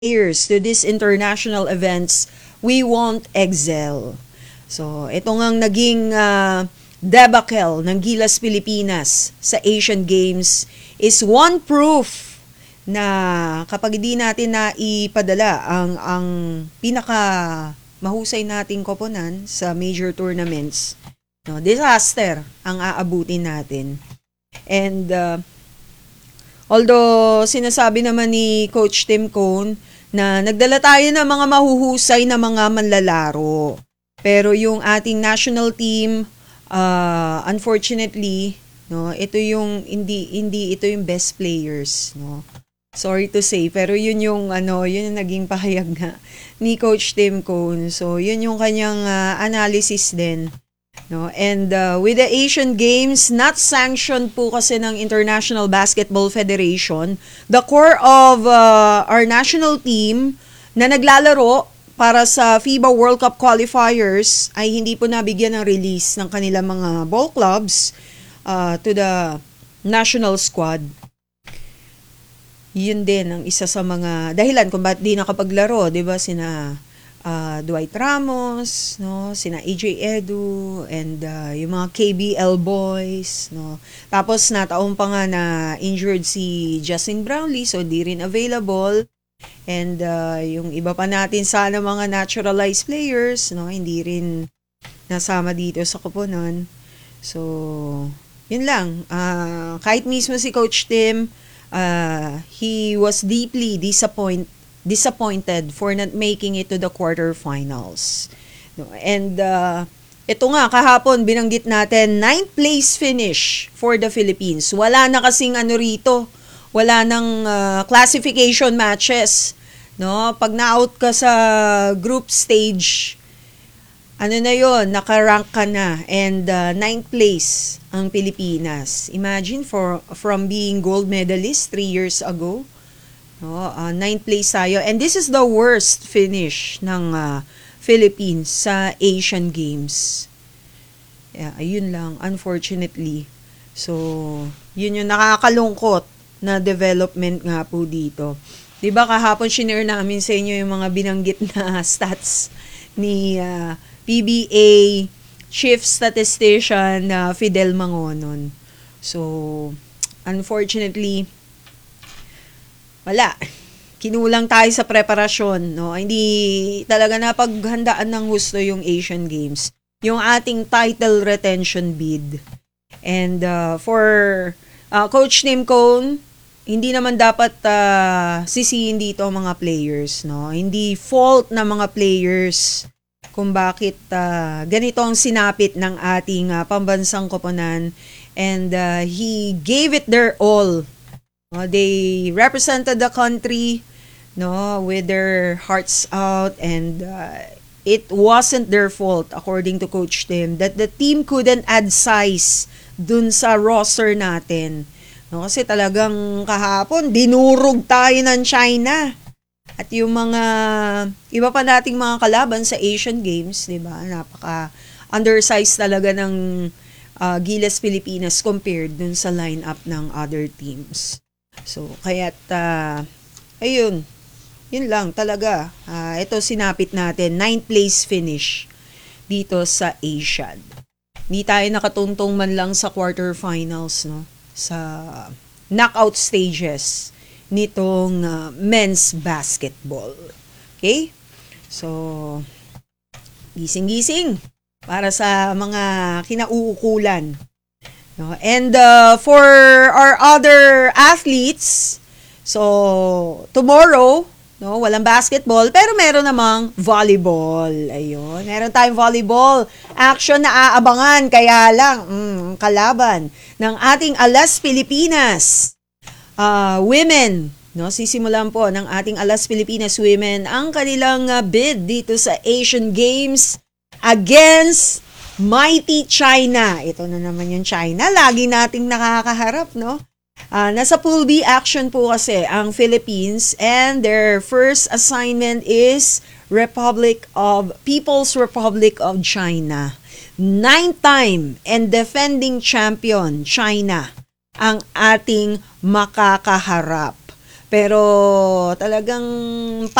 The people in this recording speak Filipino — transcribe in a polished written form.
players to these international events, we won't excel. So, ito ngang naging debacle ng Gilas Pilipinas sa Asian Games is one proof na kapag hindi natin na ipadala ang pinaka mahusay nating koponan sa major tournaments, no, disaster ang aabutin natin. And although sinasabi naman ni Coach Tim Cone na nagdala tayo ng mga mahuhusay na mga manlalaro. Pero yung ating national team, unfortunately, no, ito yung hindi ito yung best players, no. Sorry to say, pero yun yung naging pahayag nga ni Coach Tim Cone. So, yun yung kanyang analysis din. No? And with the Asian Games, not sanctioned po kasi ng International Basketball Federation, the core of our national team na naglalaro para sa FIBA World Cup qualifiers ay hindi po nabigyan ng release ng kanilang mga ball clubs to the national squad. Yun din ang isa sa mga dahilan kung bakit di nakapaglaro, 'di ba? Sina Dwight Ramos, no, sina AJ Edu and yung mga KBL boys, no. Tapos nataon pa nga na injured si Justin Brownlee, so di rin available. And yung iba pa natin sana mga naturalized players, no, hindi rin nasama dito sa koponan. So, yun lang. Kahit mismo si Coach Tim, he was deeply disappointed for not making it to the quarterfinals. And ito nga, kahapon binanggit natin, 9th place finish for the Philippines. Wala na kasing rito, wala nang classification matches. No? Pag na-out ka sa group stage, na yon, nakarank ka na, and 9th place ang Pilipinas. Imagine from being gold medalist 3 years ago, no, 9th place tayo, and this is the worst finish ng Philippines sa Asian Games. Yeah, ayun lang, unfortunately. So, yun yung nakakalungkot na development nga po dito. 'Di ba kahapon shinare namin sa inyo yung mga binanggit na stats ni PBA Chief Statistician Fidel Mangonon. So, unfortunately, wala. Kinulang tayo sa preparasyon, no? Hindi talaga napaghandaan ng husto yung Asian Games. Yung ating title retention bid. And for Coach Tim Cone, hindi naman dapat sisihin dito ang mga players, no? Hindi fault ng mga players kung bakit ganito ang sinapit ng ating pambansang koponan, and he gave it their all. They represented the country, no, with their hearts out, and it wasn't their fault, according to Coach Tim, that the team couldn't add size dun sa roster natin. No, kasi talagang kahapon dinurog tayo ng China. At yung mga iba pa nating mga kalaban sa Asian Games, 'di ba? Napaka undersized talaga ng Gilas Pilipinas compared dun sa lineup ng other teams. So, kaya't ayun. Yun lang talaga. Ito sinapit natin, 9th place finish dito sa Asian. Hindi tayo nakatuntong man lang sa quarterfinals, no? Sa knockout stages nitong men's basketball. Okay? So, gising-gising para sa mga kinauukulan. No? And for our other athletes, so tomorrow, no, walang basketball, pero meron namang volleyball. Ayun, meron tayong volleyball action na aabangan, kaya lang, kalaban ng ating Alas Pilipinas women, no, sisimulan po ng ating Alas Pilipinas women ang kanilang bid dito sa Asian Games against mighty China. Ito na naman yung China, lagi nating nakakaharap, no? Nasa Pool B action po kasi ang Philippines, and their first assignment is People's Republic of China. 9-time and defending champion China ang ating makakaharap. Pero talagang